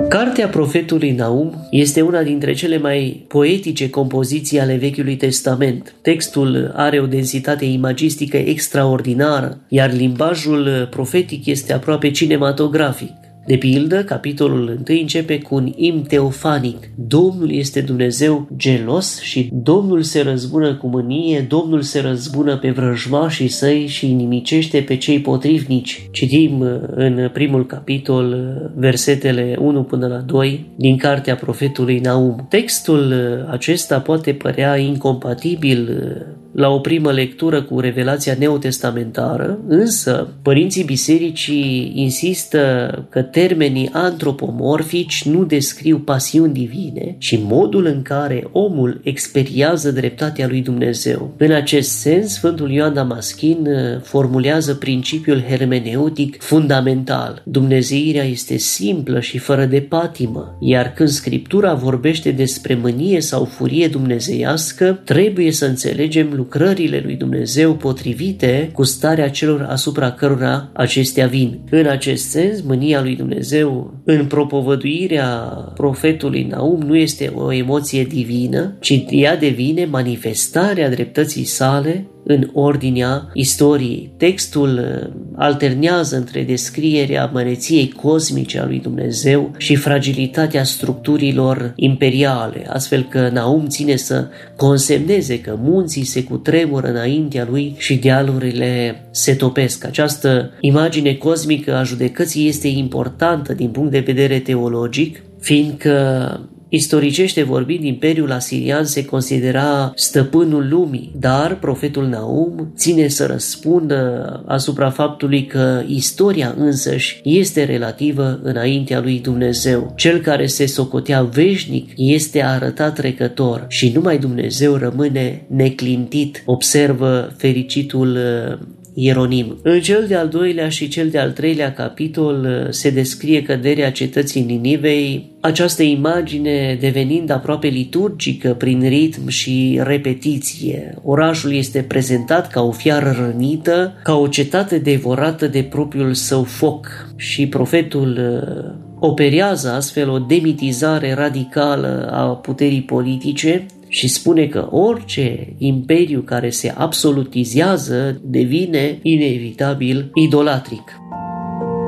Cartea profetului Naum este una dintre cele mai poetice compoziții ale Vechiului Testament. Textul are o densitate imagistică extraordinară, iar limbajul profetic este aproape cinematografic. De pildă, capitolul 1 începe cu un imn teofanic. Domnul este Dumnezeu gelos și Domnul se răzbună cu mânie, Domnul se răzbună pe vrăjmașii săi și inimicește pe cei potrivnici. Citim în primul capitol versetele 1 până la 2 din cartea profetului Naum. Textul acesta poate părea incompatibil la o primă lectură cu revelația neotestamentară, însă părinții bisericii insistă că termenii antropomorfici nu descriu pasiuni divine, ci modul în care omul experiază dreptatea lui Dumnezeu. În acest sens, Sfântul Ioan Damaschin formulează principiul hermeneutic fundamental. Dumnezeirea este simplă și fără de patimă, iar când Scriptura vorbește despre mânie sau furie dumnezeiască, trebuie să înțelegem lucrările lui Dumnezeu potrivite cu starea celor asupra cărora acestea vin. În acest sens, mânia lui Dumnezeu în propovăduirea profetului Naum nu este o emoție divină, ci ea devine manifestarea dreptății sale în ordinea istoriei. Textul alternează între descrierea măreției cosmice a lui Dumnezeu și fragilitatea structurilor imperiale, astfel că Naum ține să consemneze că munții se cutremură înaintea lui și dealurile se topesc. Această imagine cosmică a judecății este importantă din punct de vedere teologic, fiindcă istoricește vorbind, Imperiul Asirian se considera stăpânul lumii, dar profetul Naum ține să răspundă asupra faptului că istoria însăși este relativă înaintea lui Dumnezeu. Cel care se socotea veșnic este arătat trecător și numai Dumnezeu rămâne neclintit, observă fericitul Ieronim. În cel de-al doilea și cel de-al treilea capitol se descrie căderea cetății Ninivei, această imagine devenind aproape liturgică prin ritm și repetiție. Orașul este prezentat ca o fiară rănită, ca o cetate devorată de propriul său foc și profetul operează astfel o demitizare radicală a puterii politice și spune că orice imperiu care se absolutizează devine inevitabil idolatric.